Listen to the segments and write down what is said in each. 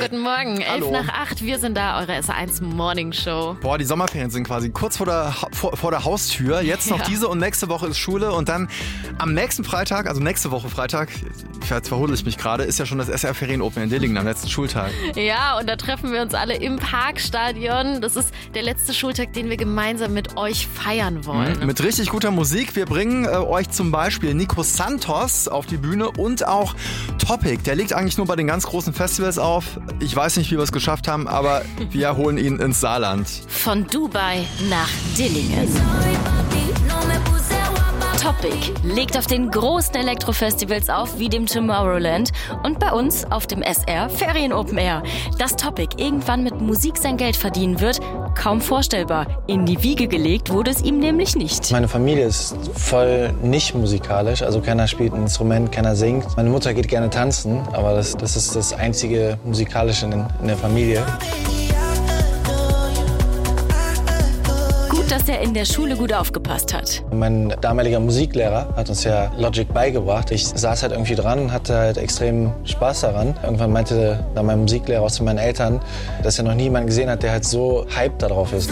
Guten Morgen, 7:11. Wir sind da, eure SR1 Morning Show. Boah, die Sommerferien sind quasi kurz vor der Haustür. Jetzt noch diese und nächste Woche ist Schule. Und dann am nächsten Freitag, also nächste Woche Freitag, jetzt verhudel ich mich gerade, ist ja schon das SR-Ferien Open in Dillingen am letzten Schultag. Ja, und da treffen wir uns alle im Parkstadion. Das ist der letzte Schultag, den wir gemeinsam mit euch feiern wollen. Mit richtig guter Musik. Wir bringen euch zum Beispiel Nico Santos auf die Bühne und auch Topic. Der legt eigentlich nur bei den ganz großen Festivals auf. Ich weiß nicht, wie wir es geschafft haben, aber wir holen ihn ins Saarland. Von Dubai nach Dillingen. Topic legt auf den großen Elektrofestivals auf, wie dem Tomorrowland, und bei uns auf dem SR Ferien Open Air. Dass Topic irgendwann mit Musik sein Geld verdienen wird, kaum vorstellbar. In die Wiege gelegt wurde es ihm nämlich nicht. Meine Familie ist voll nicht musikalisch, also keiner spielt ein Instrument, keiner singt. Meine Mutter geht gerne tanzen, aber das ist das einzige Musikalische in der Familie. Dass er in der Schule gut aufgepasst hat. Mein damaliger Musiklehrer hat uns ja Logic beigebracht. Ich saß halt irgendwie dran, hatte halt extrem Spaß daran. Irgendwann meinte dann mein Musiklehrer auch zu meinen Eltern, dass er noch nie jemanden gesehen hat, der halt so hyped darauf ist.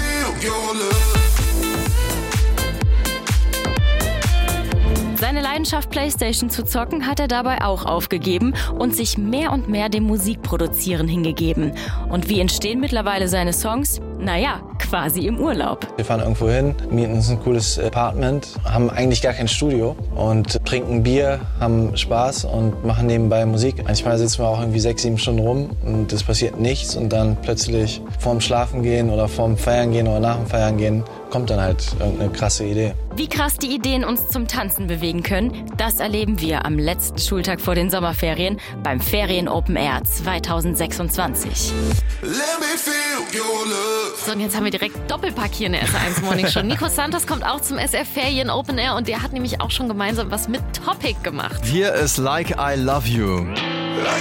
Seine Leidenschaft, Playstation zu zocken, hat er dabei auch aufgegeben und sich mehr und mehr dem Musikproduzieren hingegeben. Und wie entstehen mittlerweile seine Songs? Naja, quasi im Urlaub. Wir fahren irgendwo hin, mieten uns ein cooles Apartment, haben eigentlich gar kein Studio und trinken Bier, haben Spaß und machen nebenbei Musik. Manchmal sitzen wir auch irgendwie 6-7 Stunden rum und es passiert nichts und dann plötzlich vorm Schlafen gehen oder vorm Feiern gehen oder nach dem Feiern gehen, kommt dann halt irgendeine krasse Idee. Wie krass die Ideen uns zum Tanzen bewegen können, das erleben wir am letzten Schultag vor den Sommerferien beim Ferien Open Air 2026. So, und jetzt haben wir direkt Doppelpack hier in der SR1 Morning Show. Nico Santos kommt auch zum SR Ferien Open Air und der hat nämlich auch schon gemeinsam was mit Topic gemacht. Hier ist Like I Love You.